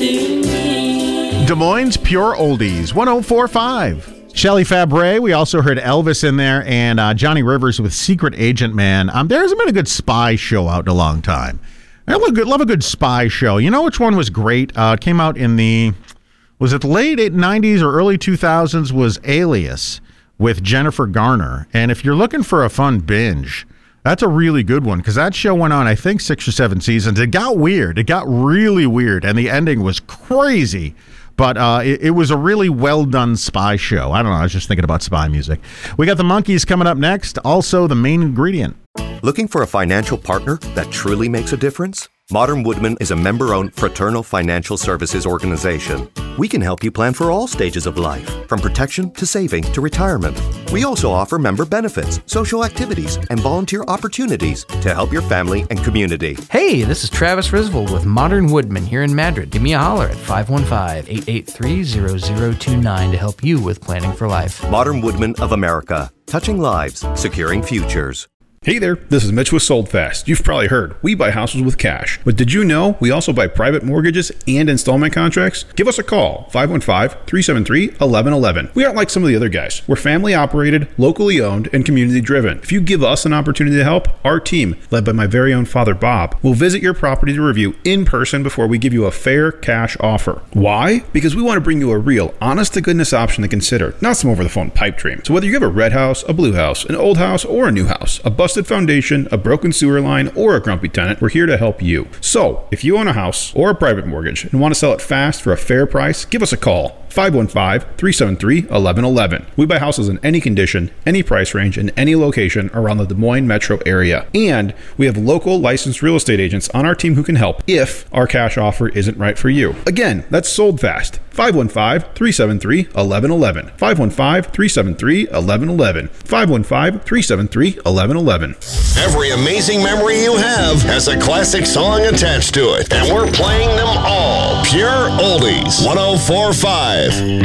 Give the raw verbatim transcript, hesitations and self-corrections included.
Des Moines Pure Oldies, one oh four point five. Shelley Fabre, we also heard Elvis in there, and uh, Johnny Rivers with Secret Agent Man. Um, there hasn't been a good spy show out in a long time. I love a good, love a good spy show. You know which one was great? Uh, it came out in the, was it the late nineties or early two thousands, was Alias with Jennifer Garner. And if you're looking for a fun binge, that's a really good one, because that show went on, I think, six or seven seasons. It got weird. It got really weird, and the ending was crazy. But uh, it, it was a really well-done spy show. I don't know. I was just thinking about spy music. We got the Monkees coming up next. Also, the Main Ingredient. Looking for a financial partner that truly makes a difference? Modern Woodmen is a member-owned fraternal financial services organization. We can help you plan for all stages of life, from protection to saving to retirement. We also offer member benefits, social activities, and volunteer opportunities to help your family and community. Hey, this is Travis Risvold with Modern Woodmen here in Madrid. Give me a holler at five one five, eight eight three, zero zero two nine to help you with planning for life. Modern Woodmen of America, touching lives, securing futures. Hey there, this is Mitch with Sold Fast. You've probably heard, we buy houses with cash. But did you know we also buy private mortgages and installment contracts? Give us a call, five one five, three seven three, one one one one. We aren't like some of the other guys. We're family operated, locally owned, and community driven. If you give us an opportunity to help, our team, led by my very own father Bob, will visit your property to review in person before we give you a fair cash offer. Why? Because we want to bring you a real, honest-to-goodness option to consider, not some over-the-phone pipe dream. So whether you have a red house, a blue house, an old house, or a new house, a bus foundation, a broken sewer line, or a grumpy tenant, we're here to help you. So, if you own a house or a private mortgage and want to sell it fast for a fair price, give us a call. five one five, three seven three, one one one one. We buy houses in any condition, any price range, and any location around the Des Moines metro area. And we have local licensed real estate agents on our team who can help if our cash offer isn't right for you. Again, that's Sold Fast. five one five, three seven three, one one one one. five one five, three seven three, one one one one. five one five, three seven three, one one one one. Every amazing memory you have has a classic song attached to it, and we're playing them all. Pure Oldies, one oh four point five.